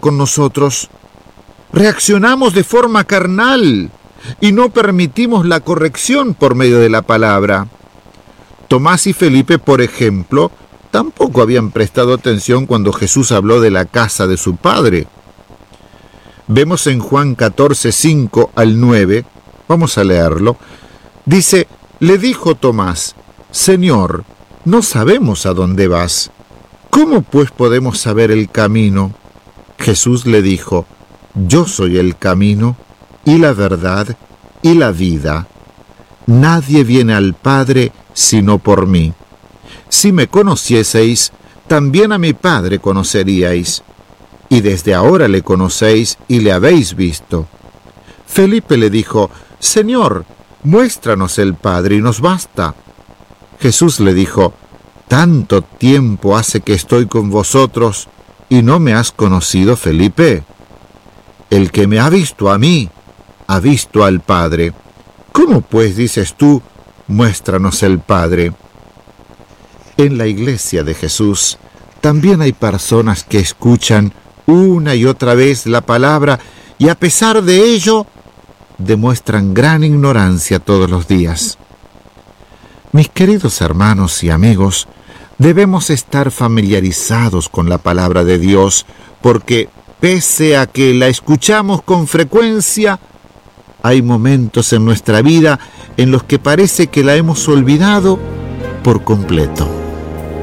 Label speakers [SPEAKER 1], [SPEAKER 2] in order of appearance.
[SPEAKER 1] con nosotros. Reaccionamos de forma carnal y no permitimos la corrección por medio de la palabra. Tomás y Felipe, por ejemplo, tampoco habían prestado atención cuando Jesús habló de la casa de su Padre. Vemos en Juan 14, 5 al 9, vamos a leerlo, dice: le dijo Tomás: Señor, no sabemos a dónde vas. ¿Cómo pues podemos saber el camino? Jesús le dijo: yo soy el camino, y la verdad, y la vida. Nadie viene al Padre sino por mí. Si me conocieseis, también a mi Padre conoceríais, y desde ahora le conocéis y le habéis visto. Felipe le dijo: Señor, muéstranos el Padre y nos basta. Jesús le dijo: ¿tanto tiempo hace que estoy con vosotros y no me has conocido, Felipe? El que me ha visto a mí, ha visto al Padre. ¿Cómo pues dices tú: muéstranos el Padre? En la iglesia de Jesús también hay personas que escuchan una y otra vez la palabra y a pesar de ello demuestran gran ignorancia todos los días. Mis queridos hermanos y amigos, debemos estar familiarizados con la palabra de Dios porque, pese a que la escuchamos con frecuencia, hay momentos en nuestra vida en los que parece que la hemos olvidado por completo.